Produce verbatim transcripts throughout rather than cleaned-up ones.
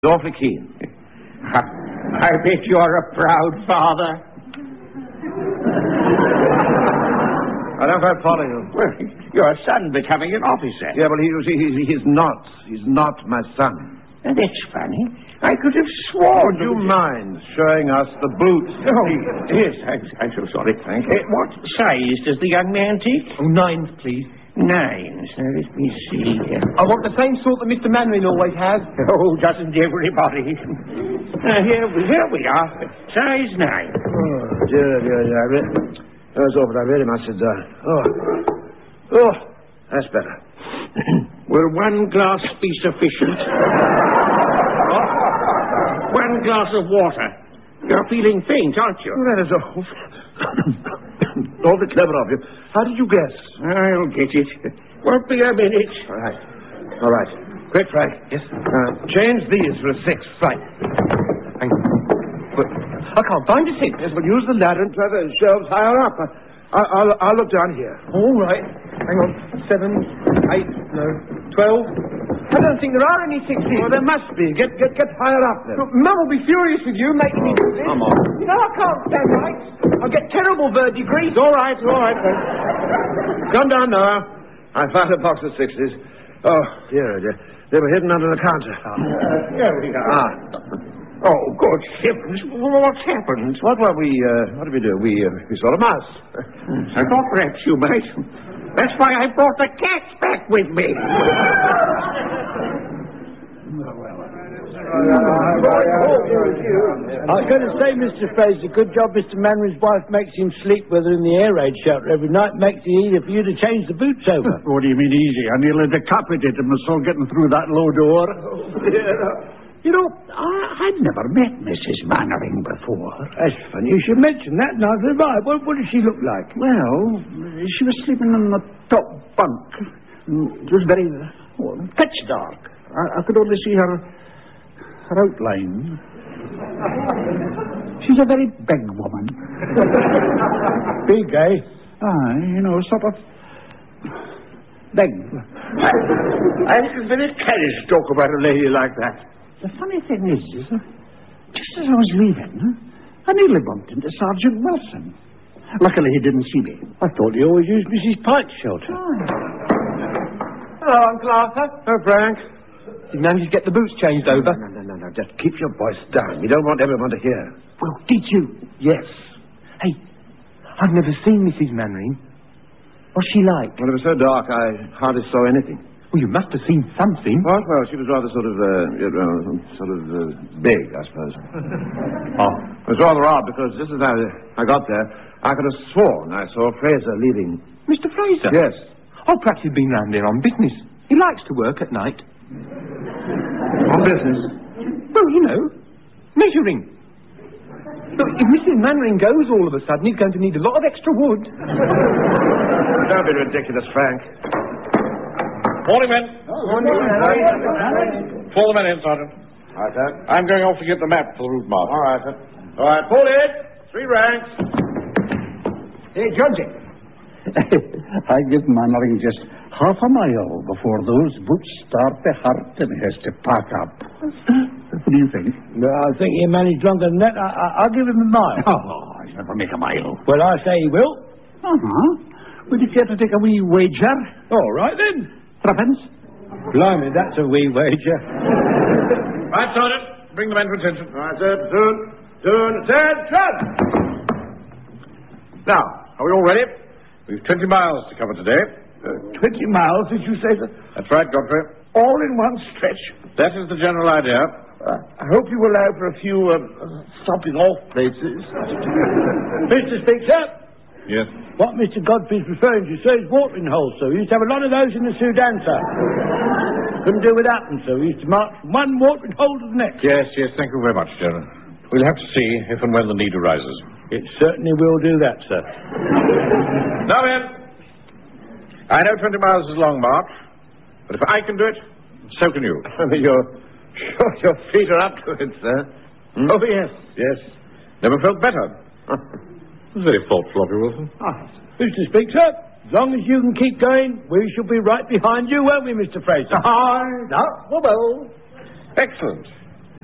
Awfully keen. I bet you're a proud father. I don't quite follow you. Well, your son becoming an officer. Yeah, well, he, he, he's not. He's not my son. Now, that's funny. I could have sworn... Would you mind showing us the boots? Oh, yes, I'm, I'm so sorry. Thank you. Uh, what size does the young man take? Oh, nines, please. Nines. Now, let me see. I want the same sort that Mister Manring always has. Oh, doesn't everybody? uh, here, we, here we are. Size nine. Oh, dear, dear, dear. That's awful. I really must sit down. Oh. Oh, that's better. Will one glass be sufficient? One glass of water. You're feeling faint, aren't you? Oh, that is awful. Awfully clever of you. How did you guess? I'll get it. Won't be a minute. All right. All right. Quick, Frank. Yes? Uh, change these for a six. Right. Hang on. But I can't find a six. Yes, but use the ladder and try the shelves higher up. I, I'll, I'll look down here. All right. Hang on. Seven, eight, no, twelve. I don't think there are any sixes. Well, there must be. Get get get higher up then. Look, Mum will be furious with you making me do this. Come on. You know I can't stand right. I'll get terrible verdigris. All right, all right. Come down now. I found a box of sixes. Oh, dear, dear. They were hidden under the counter. Uh, here we are. Ah. Oh, good heavens. What's happened? What were we, uh, what did we do? We, uh, we saw a mouse. I thought perhaps you might. That's why I brought the cat back with me. I was going to say, Mister Fraser, good job Mister Manring's wife makes him sleep with her in the air raid shelter every night. Makes it easier for you to change the boots over. What do you mean easy? I nearly decapitated myself getting through that low door. You know, I, I'd never met Missus Mannering before. That's funny. You should mention that now. Right. What, what does she look like? Well, she was sleeping in the top bunk. It was very oh, pitch dark. I, I could only see her, her outline. She's a very big woman. Big, eh? Ah, you know, sort of big. I, I think it's very careless to talk about a lady like that. The funny thing is, uh, just as I was leaving, uh, I nearly bumped into Sergeant Wilson. Luckily, he didn't see me. I thought he always used Missus Pike's shelter. Oh. Hello, Uncle Arthur. Oh, Frank. Did you manage to get the boots changed over? No, no, no, no. Just keep your voice down. We don't want everyone to hear. Well, did you? Yes. Hey, I've never seen Missus Manring. What's she like? Well, it was so dark, I hardly saw anything. Well, you must have seen something. What? Well, she was rather sort of, uh, you know, sort of uh, big, I suppose. Oh. It was rather odd, because just as I, I got there, I could have sworn I saw Fraser leaving. Mister Fraser? Yes. Oh, perhaps he'd been round there on business. He likes to work at night. On business? Well, you know, measuring. Look, if Missus Manring goes all of a sudden, he's going to need a lot of extra wood. Don't be ridiculous, Frank. Morning, men. Fall the men in, Sergeant. All right, sir. I'm going off to get the map for the route march. All right, sir. All right, pull it. Three ranks. Hey, Georgie. I give Mannering just half a mile before those boots start to hurt and he has to pack up. What do you think? No, I think he managed longer than that. I, I, I'll give him a mile. Oh, he'll never make a mile. Well, I say he will. Uh-huh. Would you care to take a wee wager? All right, then. Threepence? Blimey, that's a wee wager. Right, Sergeant. Bring the men to attention. All right, sir. Soon. Soon. Attention! Now, are we all ready? We've twenty miles to cover today. Uh, Twenty miles, did you say, sir? That's right, Godfrey. All in one stretch. That is the general idea. Uh, I hope you allow for a few um, uh, stopping off places. Mister Speaker, Yes. what Mister Godfrey's referring to, sir, is watering holes, sir. We used to have a lot of those in the Sudan, sir. Couldn't do without them, sir. We used to march from one watering hole to the next. Yes, yes, thank you very much, General. We'll have to see if and when the need arises. It certainly will do that, sir. Now, men, I know twenty miles is a long march, but if I can do it, so can you. I mean, your, sure, your feet are up to it, sir. Hmm? Oh, yes, yes. Never felt better. Very thoughtful of you, Wilson. Ah, Mister Speaker, as long as you can keep going, we shall be right behind you, won't we, Mister Fraser? Aye. No, well, well. Excellent.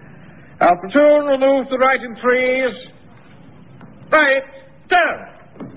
Our platoon will move to the right in threes. Right, turn.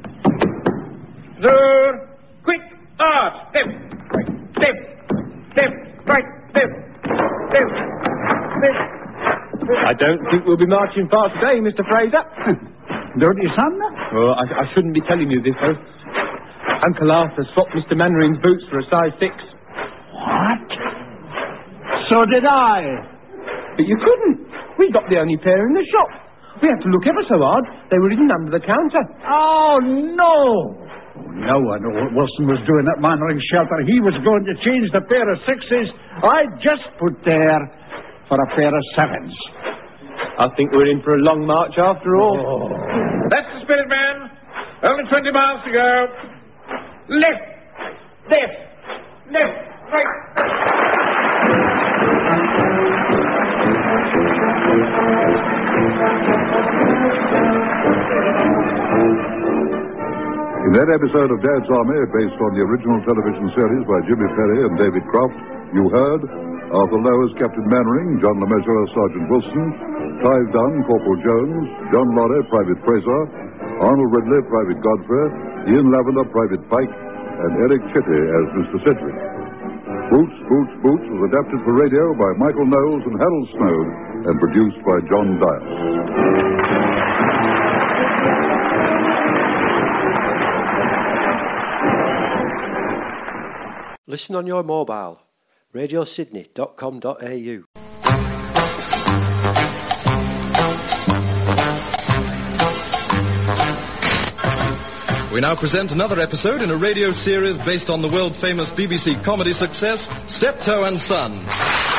Platoon, quick, march. Left, right, left, left, right, left, left, left. I don't think we'll be marching far today, Mister Fraser. Dirty son? Oh, I, I shouldn't be telling you this, though. Uncle Arthur swapped Mister Mannering's boots for a size six. What? So did I. But you couldn't. We got the only pair in the shop. We had to look ever so hard. They were hidden under the counter. Oh, no. Now I know what Wilson was doing at Mannering Shelter. He was going to change the pair of sixes I just put there for a pair of sevens. I think we're in for a long march after all. Oh. That's the spirit, man. Only twenty miles to go. Left, left, left, right. In that episode of Dad's Army, based on the original television series by Jimmy Perry and David Croft, you heard Arthur Lowe as Captain Mannering, John LeMessurier as Sergeant Wilson, Clive Dunn, Corporal Jones, John Lorry, Private Fraser, Arnold Ridley, Private Godfrey, Ian Lavender, Private Pike, and Eric Chitty as Mister Sedgwick. Boots, Boots, Boots was adapted for radio by Michael Knowles and Harold Snowd and produced by John Dias. Listen on your mobile. radio sydney dot com dot a u. We now present another episode in a radio series based on the world-famous B B C comedy success, Steptoe and Son.